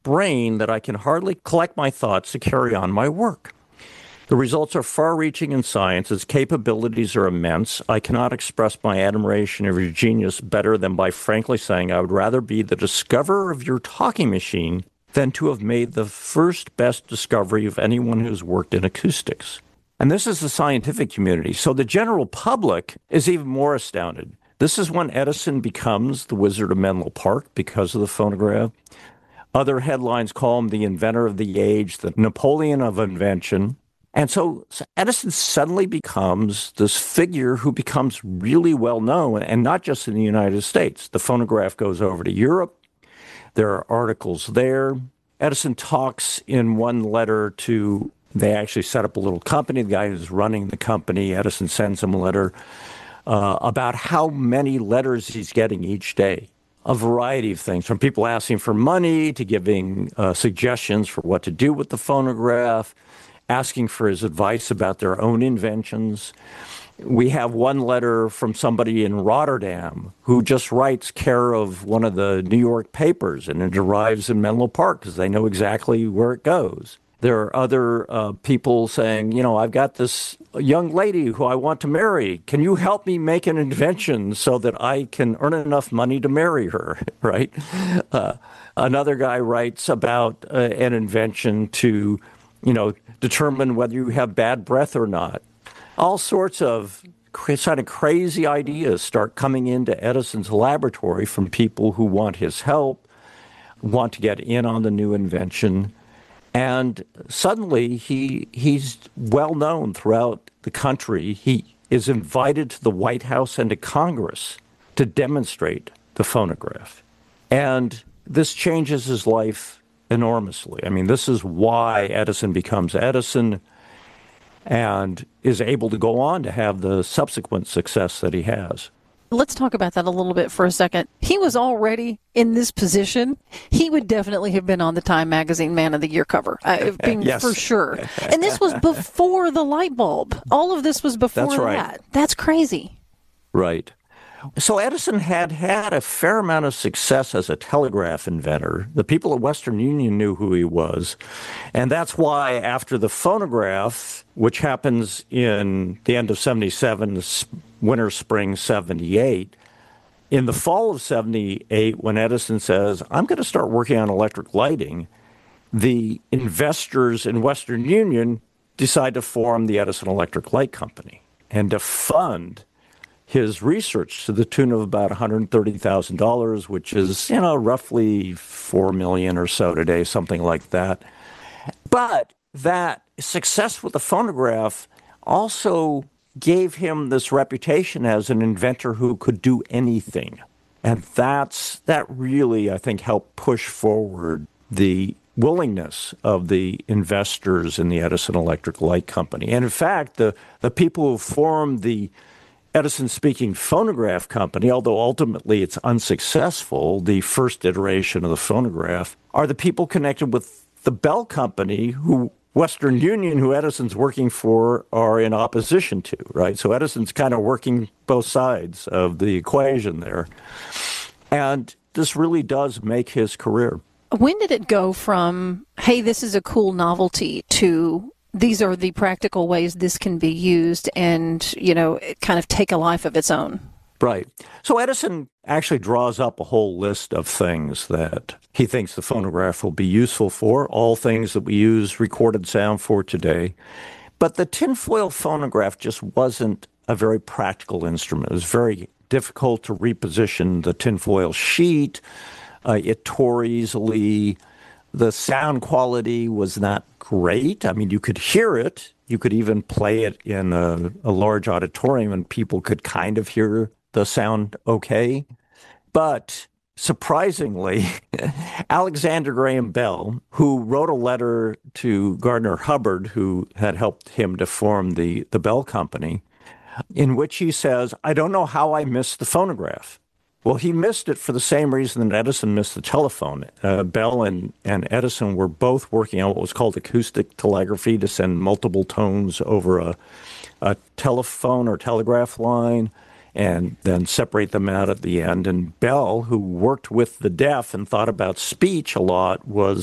brain that I can hardly collect my thoughts to carry on my work. The results are far-reaching in science. Its capabilities are immense. I cannot express my admiration of your genius better than by frankly saying I would rather be the discoverer of your talking machine than to have made the first best discovery of anyone who's worked in acoustics. And this is the scientific community. So the general public is even more astounded. This is when Edison becomes the Wizard of Menlo Park because of the phonograph. Other headlines call him the inventor of the age, the Napoleon of invention. And so Edison suddenly becomes this figure who becomes really well known, and not just in the United States. The phonograph goes over to Europe. There are articles there. Edison talks in one letter to, they actually set up a little company. The guy who's running the company, Edison sends him a letter about how many letters he's getting each day. A variety of things, from people asking for money to giving suggestions for what to do with the phonograph, asking for his advice about their own inventions. We have one letter from somebody in Rotterdam who just writes care of one of the New York papers, and it arrives in Menlo Park because they know exactly where it goes. There are other people saying, you know, I've got this young lady who I want to marry. Can you help me make an invention so that I can earn enough money to marry her, right? Another guy writes about an invention to, you know, determine whether you have bad breath or not. All sorts of kind of crazy ideas start coming into Edison's laboratory from people who want his help, want to get in on the new invention. And suddenly he's well known throughout the country. He is invited to the White House and to Congress to demonstrate the phonograph. And this changes his life enormously. I mean, this is why Edison becomes Edison and is able to go on to have the subsequent success that he has. Let's talk about that a little bit for a second. He was already in this position. He would definitely have been on the Time Magazine Man of the Year cover, yes. For sure. And this was before the light bulb. All of this was before That's right. that. That's crazy. Right. So Edison had a fair amount of success as a telegraph inventor. The people at Western Union knew who he was. And that's why after the phonograph, which happens in the end of 77, winter, spring 78, in the fall of 78, when Edison says, I'm going to start working on electric lighting, the investors in Western Union decide to form the Edison Electric Light Company and to fund his research to the tune of about $130,000, which is, you know, roughly $4 million or so today, something like that. But that success with the phonograph also gave him this reputation as an inventor who could do anything. And that really, I think, helped push forward the willingness of the investors in the Edison Electric Light Company. And in fact, the people who formed the Edison Speaking Phonograph Company, although ultimately it's unsuccessful, the first iteration of the phonograph, are the people connected with the Bell Company, who Western Union, who Edison's working for, are in opposition to, right? So Edison's kind of working both sides of the equation there. And this really does make his career. When did it go from, hey, this is a cool novelty, to these are the practical ways this can be used and, you know, kind of take a life of its own? Right. So Edison actually draws up a whole list of things that he thinks the phonograph will be useful for, all things that we use recorded sound for today. But the tinfoil phonograph just wasn't a very practical instrument. It was very difficult to reposition the tinfoil sheet. It tore easily. The sound quality was not great. I mean, you could hear it. You could even play it in a large auditorium and people could kind of hear the sound okay. But surprisingly, Alexander Graham Bell, who wrote a letter to Gardner Hubbard, who had helped him to form the Bell Company, in which he says, I don't know how I missed the phonograph. Well, he missed it for the same reason that Edison missed the telephone. Bell and Edison were both working on what was called acoustic telegraphy, to send multiple tones over a telephone or telegraph line and then separate them out at the end. And Bell, who worked with the deaf and thought about speech a lot, was